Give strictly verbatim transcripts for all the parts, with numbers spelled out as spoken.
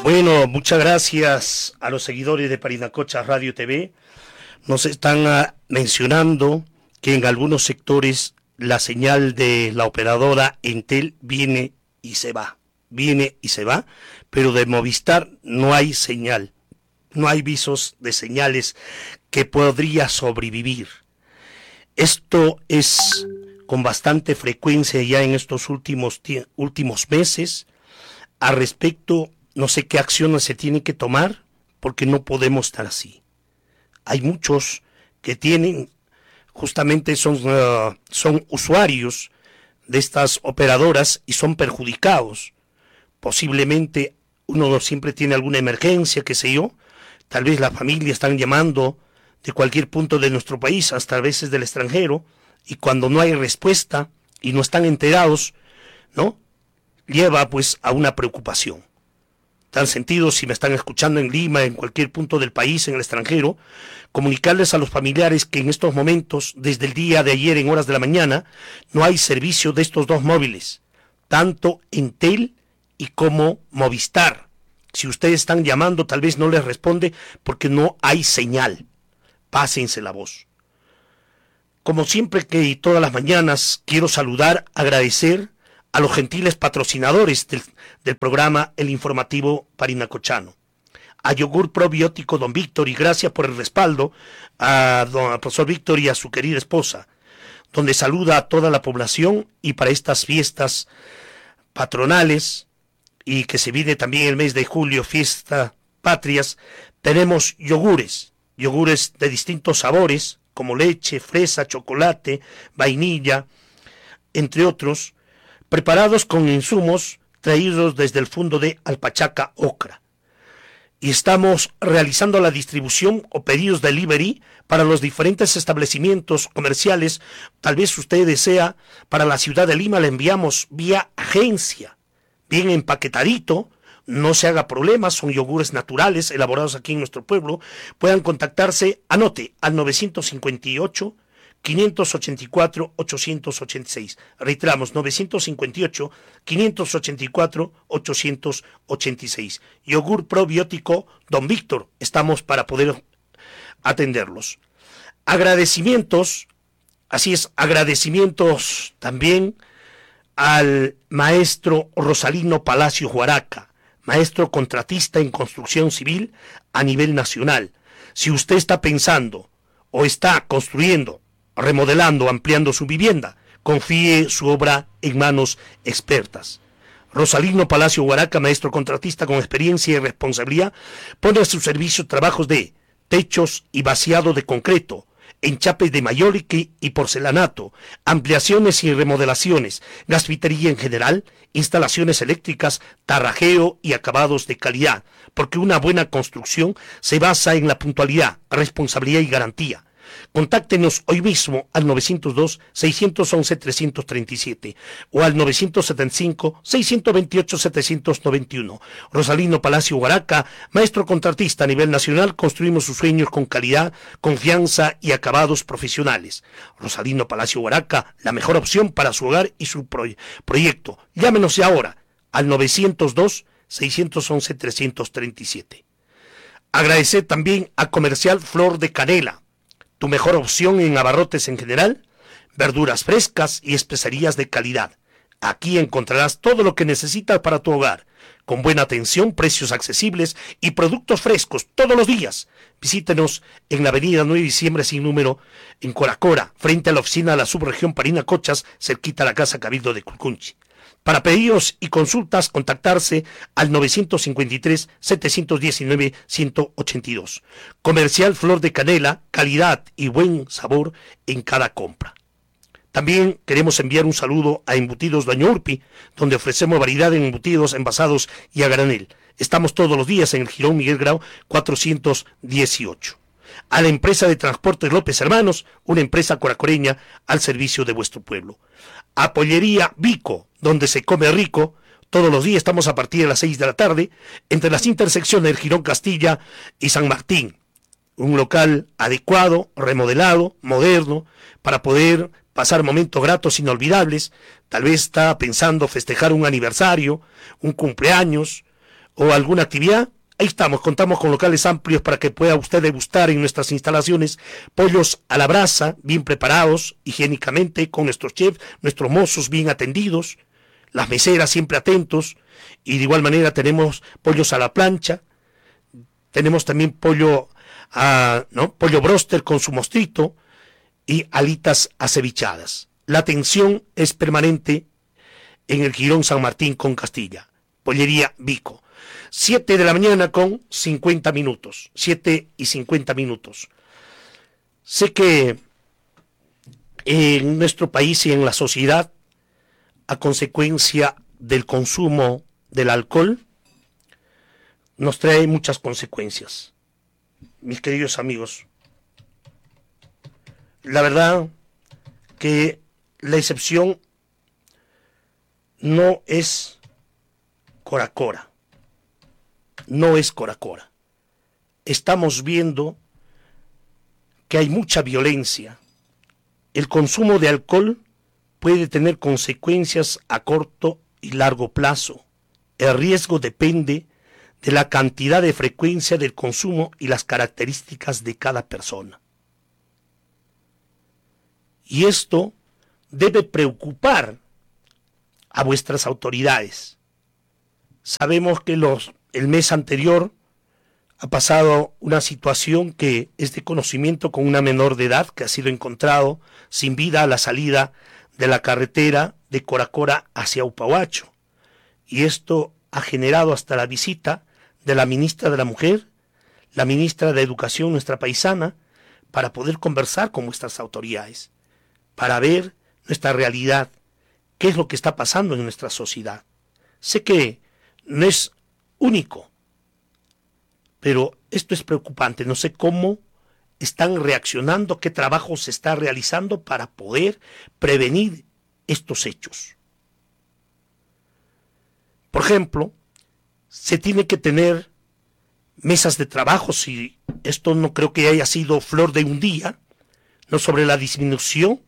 Bueno, muchas gracias a los seguidores de Parinacocha Radio T V. Nos están uh, mencionando que en algunos sectores la señal de la operadora Entel viene y se va, viene y se va, pero de Movistar no hay señal, no hay visos de señales que podría sobrevivir. Esto es con bastante frecuencia ya en estos últimos, últimos meses. Al respecto, no sé qué acciones se tienen que tomar, porque no podemos estar así. Hay muchos que tienen, justamente son, uh, son usuarios de estas operadoras y son perjudicados. Posiblemente uno siempre tiene alguna emergencia, qué sé yo. Tal vez la familia están llamando de cualquier punto de nuestro país, hasta a veces del extranjero, y cuando no hay respuesta y no están enterados, ¿no?, lleva pues a una preocupación. Tal sentido, si me están escuchando en Lima, en cualquier punto del país, en el extranjero, comunicarles a los familiares que en estos momentos, desde el día de ayer en horas de la mañana, no hay servicio de estos dos móviles, tanto Entel y como Movistar. Si ustedes están llamando, tal vez no les responde porque no hay señal. Pásense la voz. Como siempre que y todas las mañanas, quiero saludar, agradecer a los gentiles patrocinadores del, del programa El Informativo Parinacochano. A Yogur Probiótico Don Víctor, y gracias por el respaldo a don al profesor Víctor y a su querida esposa, donde saluda a toda la población, y para estas fiestas patronales, y que se viene también el mes de julio, fiesta patrias, tenemos yogures, yogures de distintos sabores, como leche, fresa, chocolate, vainilla, entre otros, preparados con insumos traídos desde el fondo de Alpachaca, Ocra. Y estamos realizando la distribución o pedidos delivery para los diferentes establecimientos comerciales. Tal vez usted desea para la ciudad de Lima, le enviamos vía agencia, bien empaquetadito, no se haga problemas, son yogures naturales elaborados aquí en nuestro pueblo. Puedan contactarse, anote, al nueve cinco ocho, cinco ocho cuatro, ocho ocho seis. Reiteramos, nueve cinco ocho, cinco ocho cuatro, ocho ocho seis. Yogur probiótico Don Víctor, estamos para poder atenderlos. Agradecimientos, así es, agradecimientos también al maestro Rosalino Palacio Huaraca, maestro contratista en construcción civil a nivel nacional. Si usted está pensando o está construyendo, remodelando, ampliando su vivienda, confíe su obra en manos expertas. Rosalino Palacio Huaraca, maestro contratista con experiencia y responsabilidad, pone a su servicio trabajos de techos y vaciado de concreto, enchapes de mayólica y porcelanato, ampliaciones y remodelaciones, gasfitería en general, instalaciones eléctricas, tarrajeo y acabados de calidad, porque una buena construcción se basa en la puntualidad, responsabilidad y garantía. Contáctenos hoy mismo al nueve cero dos, seis uno uno, tres tres siete o al nueve siete cinco, seis dos ocho, siete nueve uno. Rosalino Palacio Huaraca, maestro contratista a nivel nacional, construimos sus sueños con calidad, confianza y acabados profesionales. Rosalino Palacio Huaraca, la mejor opción para su hogar y su proy- proyecto. Llámenos ahora al nueve cero dos, seis uno uno, tres tres siete. Agradecer también a Comercial Flor de Canela, tu mejor opción en abarrotes en general, verduras frescas y especiarías de calidad. Aquí encontrarás todo lo que necesitas para tu hogar, con buena atención, precios accesibles y productos frescos todos los días. Visítenos en la avenida nueve de diciembre sin número, en Coracora, frente a la oficina de la subregión Parinacochas, cerquita a la Casa Cabildo de Culcunchi. Para pedidos y consultas, contactarse al nueve cinco tres, siete uno nueve, uno ocho dos. Comercial Flor de Canela, calidad y buen sabor en cada compra. También queremos enviar un saludo a Embutidos Doña Urpi, donde ofrecemos variedad en embutidos, envasados y a granel. Estamos todos los días en el Jirón Miguel Grau cuatrocientos dieciocho. A la empresa de transportes López Hermanos, una empresa coracoreña al servicio de vuestro pueblo. A Pollería Vico, donde se come rico, todos los días estamos a partir de las seis de la tarde, entre las intersecciones del Jirón Castilla y San Martín. Un local adecuado, remodelado, moderno, para poder pasar momentos gratos inolvidables. Tal vez está pensando festejar un aniversario, un cumpleaños, o alguna actividad, ahí estamos, contamos con locales amplios para que pueda usted degustar en nuestras instalaciones pollos a la brasa, bien preparados, higiénicamente, con nuestros chefs, nuestros mozos bien atendidos, las meseras siempre atentos, y de igual manera tenemos pollos a la plancha, tenemos también pollo, a, ¿no? pollo broster con su mostrito y alitas acevichadas. La atención es permanente en el Jirón San Martín con Castilla, Pollería Vico. siete de la mañana con cincuenta minutos, siete y cincuenta minutos. Sé que en nuestro país y en la sociedad, a consecuencia del consumo del alcohol, nos trae muchas consecuencias. Mis queridos amigos, la verdad que la excepción no es Coracora, no es Coracora. Estamos viendo que hay mucha violencia. El consumo de alcohol puede tener consecuencias a corto y largo plazo. El riesgo depende de la cantidad de frecuencia del consumo y las características de cada persona. Y esto debe preocupar a vuestras autoridades. Sabemos que los, el mes anterior ha pasado una situación que es de conocimiento con una menor de edad que ha sido encontrado sin vida a la salida de la carretera de Coracora hacia Upahuacho. Y esto ha generado hasta la visita de la ministra de la Mujer, la ministra de Educación, nuestra paisana, para poder conversar con nuestras autoridades, para ver nuestra realidad, qué es lo que está pasando en nuestra sociedad. Sé que no es único, pero esto es preocupante. No sé cómo están reaccionando, qué trabajo se está realizando para poder prevenir estos hechos. Por ejemplo, se tiene que tener mesas de trabajo, si esto no creo que haya sido flor de un día, no, sobre la disminución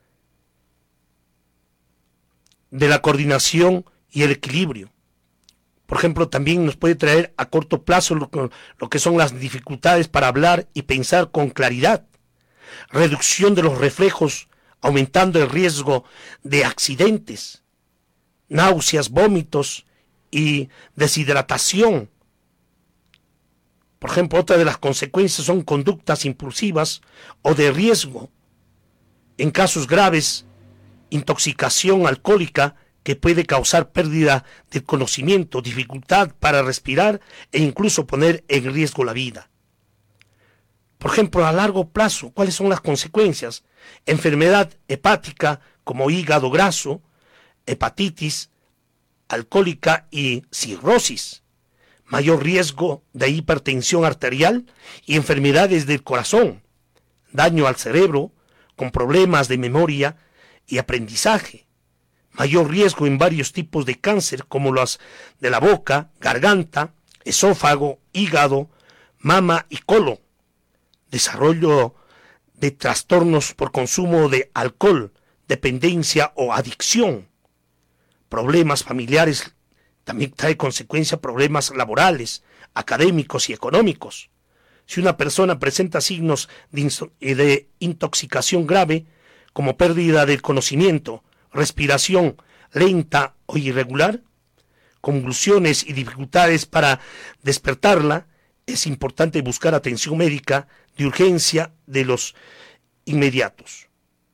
de la coordinación y el equilibrio. Por ejemplo, también nos puede traer a corto plazo lo que, lo que son las dificultades para hablar y pensar con claridad, reducción de los reflejos, aumentando el riesgo de accidentes, náuseas, vómitos y deshidratación. Por ejemplo, otra de las consecuencias son conductas impulsivas o de riesgo. En casos graves, intoxicación alcohólica que puede causar pérdida del conocimiento, dificultad para respirar e incluso poner en riesgo la vida. Por ejemplo, a largo plazo, ¿cuáles son las consecuencias? Enfermedad hepática como hígado graso, hepatitis alcohólica y cirrosis, mayor riesgo de hipertensión arterial y enfermedades del corazón, daño al cerebro con problemas de memoria y aprendizaje, mayor riesgo en varios tipos de cáncer como los de la boca, garganta, esófago, hígado, mama y colon, desarrollo de trastornos por consumo de alcohol, dependencia o adicción, problemas familiares, también trae consecuencia problemas laborales, académicos y económicos. Si una persona presenta signos de, de intoxicación grave, como pérdida del conocimiento, respiración lenta o irregular, convulsiones y dificultades para despertarla, es importante buscar atención médica de urgencia de los inmediatos.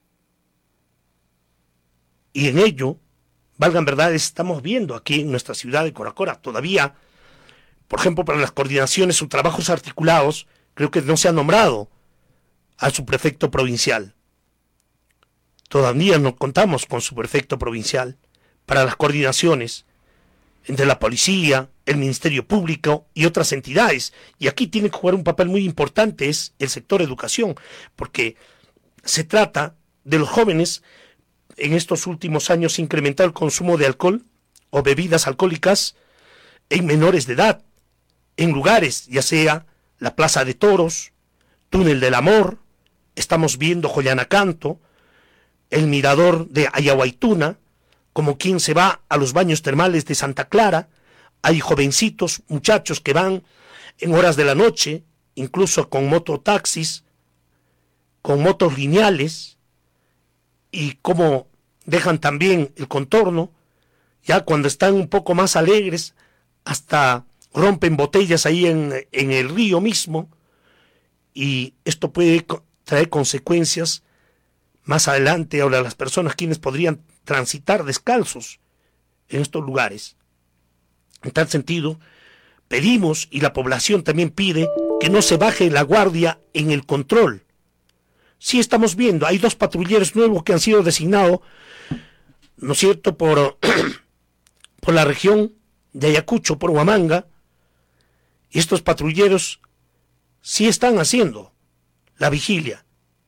Y en ello, valgan verdades, estamos viendo aquí en nuestra ciudad de Coracora todavía, por ejemplo, para las coordinaciones o trabajos articulados, creo que no se ha nombrado a su prefecto provincial. Todavía no contamos con su prefecto provincial para las coordinaciones entre la policía, el Ministerio Público y otras entidades. Y aquí tiene que jugar un papel muy importante es el sector educación, porque se trata de los jóvenes. En estos últimos años incrementar el consumo de alcohol o bebidas alcohólicas en menores de edad, en lugares, ya sea la Plaza de Toros, Túnel del Amor, estamos viendo Joyanacanto, el mirador de Ayahuaytuna, como quien se va a los baños termales de Santa Clara, hay jovencitos, muchachos que van en horas de la noche, incluso con mototaxis, con motos lineales, y cómo dejan también el contorno, ya cuando están un poco más alegres, hasta rompen botellas ahí en, en el río mismo, y esto puede traer consecuencias más adelante a las personas quienes podrían transitar descalzos en estos lugares. En tal sentido, pedimos, y la población también pide, que no se baje la guardia en el control. Sí estamos viendo, hay dos patrulleros nuevos que han sido designados, ¿no es cierto?, por, por la región de Ayacucho, por Huamanga, y estos patrulleros sí están haciendo la vigilia.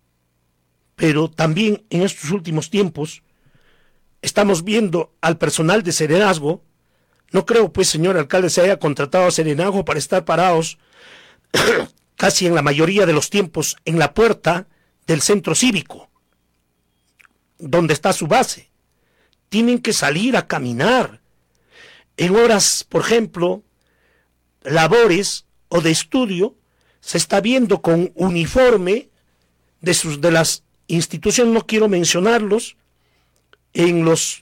Pero también en estos últimos tiempos estamos viendo al personal de Serenazgo. No creo, pues, señor alcalde, se haya contratado a Serenazgo para estar parados casi en la mayoría de los tiempos en la puerta del centro cívico, donde está su base. Tienen que salir a caminar. En horas, por ejemplo, labores o de estudio, se está viendo con uniforme de, sus, de las instituciones, no quiero mencionarlos, en los,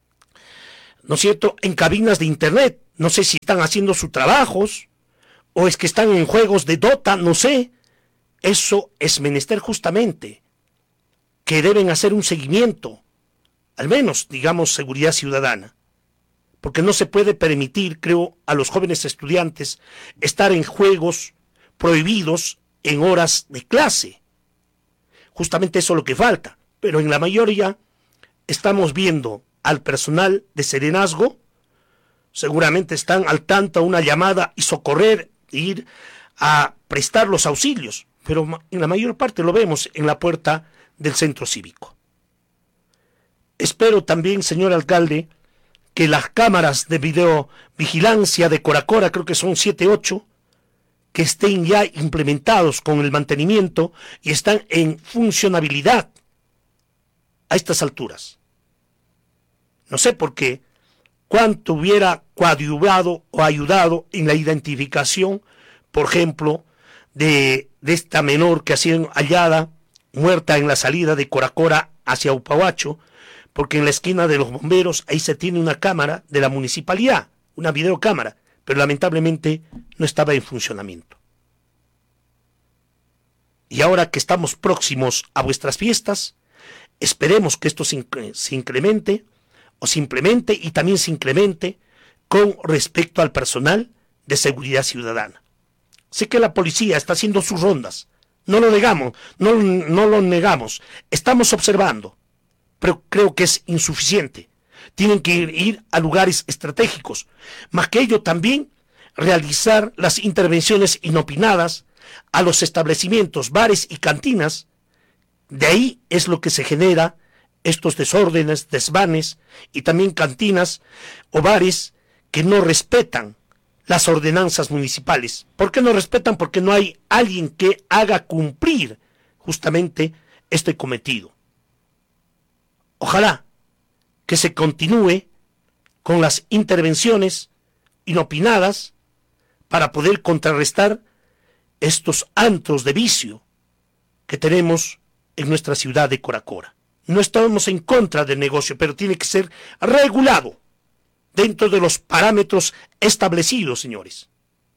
¿no es cierto?, en cabinas de internet. No sé si están haciendo sus trabajos o es que están en juegos de Dota, no sé. Eso es menester justamente que deben hacer un seguimiento, al menos, digamos, seguridad ciudadana, porque no se puede permitir, creo, a los jóvenes estudiantes estar en juegos prohibidos en horas de clase. Justamente eso es lo que falta, pero en la mayoría estamos viendo al personal de Serenazgo, seguramente están al tanto a una llamada y socorrer, ir a prestar los auxilios, pero en la mayor parte lo vemos en la puerta del centro cívico. Espero también, señor alcalde, que las cámaras de videovigilancia de Coracora, creo que son siete, ocho, que estén ya implementados con el mantenimiento y están en funcionabilidad a estas alturas. No sé por qué, cuánto hubiera coadyuvado o ayudado en la identificación, por ejemplo, de, de esta menor que ha sido hallada muerta en la salida de Coracora hacia Upahuacho, porque en la esquina de los bomberos ahí se tiene una cámara de la municipalidad, una videocámara, pero lamentablemente no estaba en funcionamiento. Y ahora que estamos próximos a vuestras fiestas, esperemos que esto se, inc- se incremente, o se implemente y también se incremente con respecto al personal de seguridad ciudadana. Sé que la policía está haciendo sus rondas, no lo negamos, no, no lo negamos, estamos observando, pero creo que es insuficiente. Tienen que ir, ir a lugares estratégicos, más que ello también realizar las intervenciones inopinadas a los establecimientos, bares y cantinas. De ahí es lo que se genera estos desórdenes, desvanes, y también cantinas o bares que no respetan las ordenanzas municipales. ¿Por qué no respetan? Porque no hay alguien que haga cumplir justamente este cometido. Ojalá que se continúe con las intervenciones inopinadas para poder contrarrestar estos antros de vicio que tenemos en nuestra ciudad de Coracora. No estamos en contra del negocio, pero tiene que ser regulado dentro de los parámetros establecidos, señores.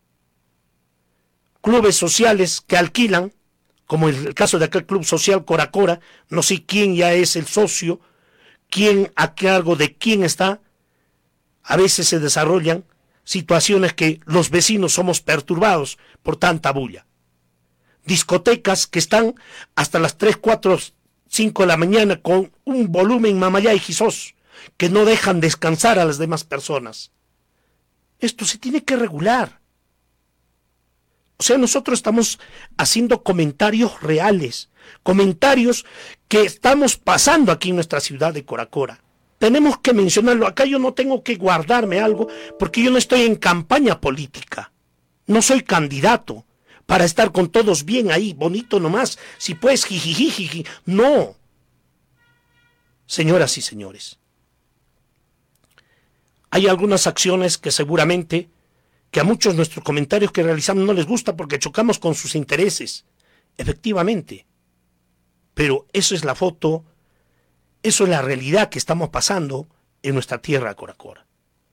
Clubes sociales que alquilan, como el caso de aquel Club Social Coracora, no sé quién ya es el socio, quién a cargo de quién está. A veces se desarrollan situaciones que los vecinos somos perturbados por tanta bulla. Discotecas que están hasta las tres, cuatro, cinco de la mañana con un volumen mamayá y gisós que no dejan descansar a las demás personas. Esto se tiene que regular. O sea, nosotros estamos haciendo comentarios reales, comentarios que estamos pasando aquí en nuestra ciudad de Coracora. Tenemos que mencionarlo. Acá yo no tengo que guardarme algo porque yo no estoy en campaña política. No soy candidato para estar con todos bien ahí, bonito nomás. Si pues, jijijijiji. No. Señoras y señores, hay algunas acciones que seguramente que a muchos nuestros comentarios que realizamos no les gusta porque chocamos con sus intereses. Efectivamente. Pero eso es la foto, eso es la realidad que estamos pasando en nuestra tierra Coracora.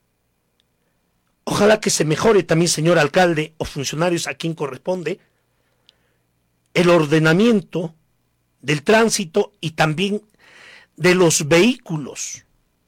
Ojalá que se mejore también, señor alcalde o funcionarios a quien corresponde, el ordenamiento del tránsito y también de los vehículos.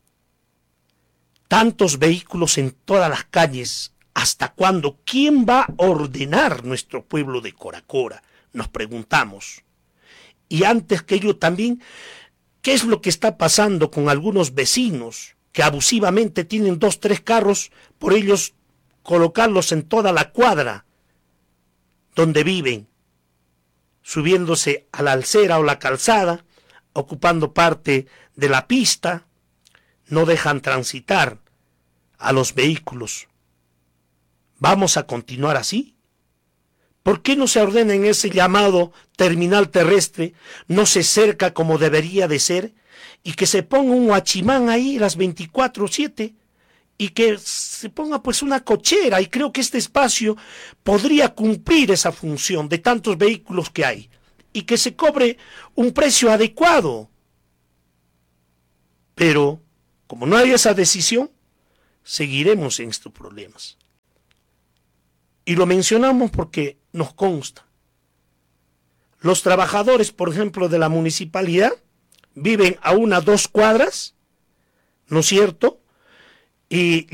Tantos vehículos en todas las calles. ¿Hasta cuándo? ¿Quién va a ordenar nuestro pueblo de Coracora? Nos preguntamos. Y antes que ello también, ¿qué es lo que está pasando con algunos vecinos que abusivamente tienen dos, tres carros, por ellos colocarlos en toda la cuadra donde viven, subiéndose a la alcera o la calzada, ocupando parte de la pista, no dejan transitar a los vehículos? ¿Vamos a continuar así? ¿Por qué no se ordena en ese llamado terminal terrestre, no se cerca como debería de ser, y que se ponga un huachimán ahí las veinticuatro siete, y que se ponga pues una cochera? Y creo que este espacio podría cumplir esa función de tantos vehículos que hay, y que se cobre un precio adecuado. Pero, como no hay esa decisión, seguiremos en estos problemas. Y lo mencionamos porque nos consta. Los trabajadores, por ejemplo, de la municipalidad, viven a una, dos cuadras, ¿no es cierto? Y